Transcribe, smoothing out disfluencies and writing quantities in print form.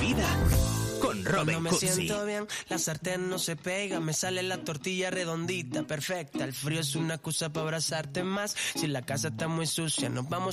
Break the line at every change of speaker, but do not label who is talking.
vida con Robin
Cuando me
Cootsy.
siento bien, la sartén no se pega, me sale la tortilla redondita, perfecta. El frío es una excusa para abrazarte más. Si la casa está muy sucia, nos vamos